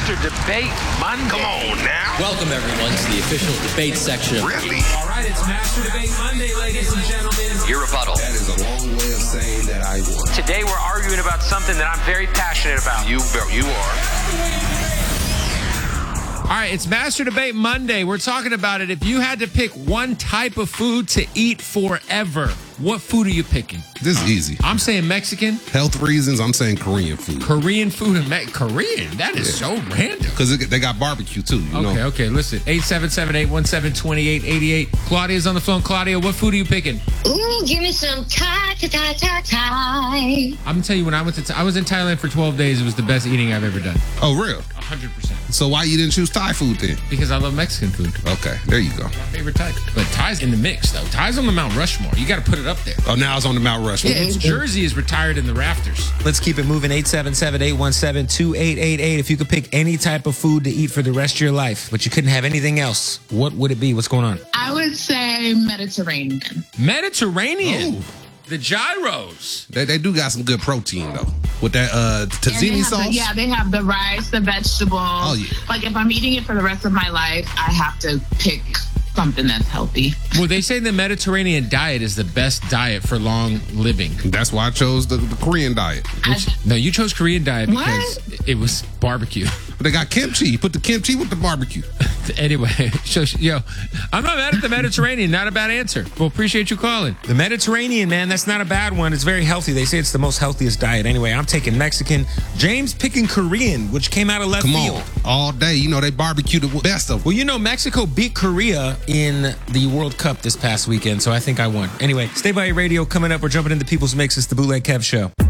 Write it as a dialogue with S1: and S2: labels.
S1: Master Debate Monday.
S2: Come on now.
S3: Welcome, everyone, to the official debate section.
S2: Really?
S1: All right, it's Master Debate Monday, ladies and gentlemen.
S3: Your rebuttal.
S2: That is a long way of saying that I won.
S1: Today we're arguing about something that I'm very passionate about.
S2: You are.
S4: All right, it's Master Debate Monday. We're talking about it. If you had to pick one type of food to eat forever, what food are you picking?
S5: This is easy.
S4: I'm saying Mexican.
S5: Health reasons, I'm saying Korean food.
S4: Korean food and Korean? That is so random.
S5: Because they got barbecue, too. You know?
S4: Okay, listen. 877-817-2888. Claudia's on the phone. Claudia, what food are you picking?
S6: Ooh, give me some Thai.
S4: I'm going to tell you, when I was in Thailand for 12 days, it was the best eating I've ever done.
S5: Oh, real?
S4: 100%.
S5: So why you didn't choose Thai food then?
S4: Because I love Mexican food.
S5: Okay, there you go.
S4: My favorite Thai. But Thai's in the mix, though. Thai's on the Mount Rushmore. You got to put it up there.
S5: Oh, now it's on the Mount Rushmore.
S4: Yeah, Jersey is retired in the rafters.
S7: Let's keep it moving. 877-817-2888. If you could pick any type of food to eat for the rest of your life, but you couldn't have anything else, what would it be? What's going on?
S8: I would say Mediterranean.
S4: Mediterranean.
S5: Oh.
S4: The gyros.
S5: They do got some good protein, though. With that tzatziki sauce?
S8: They have the rice, the vegetables.
S5: Oh, yeah.
S8: Like, if I'm eating it for the rest of my life, I have to pick something that's healthy.
S4: Well, they say the Mediterranean diet is the best diet for long living.
S5: That's why I chose the Korean diet.
S4: No, you chose Korean diet because
S8: What?
S4: it was barbecue.
S5: They got kimchi. You put the kimchi with the barbecue.
S4: Anyway, so, I'm not mad at the Mediterranean. Not a bad answer. Well, appreciate you calling.
S7: The Mediterranean, man, that's not a bad one. It's very healthy. They say it's the most healthiest diet. Anyway, I'm taking Mexican. James picking Korean, which came out of left
S5: Come
S7: field.
S5: on. All day. You know, they barbecue the best of them.
S7: Well, Mexico beat Korea in the World Cup this past weekend, so I think I won. Anyway, stay by your radio. Coming up, we're jumping into People's Mix. It's the Bootleg Kev Show.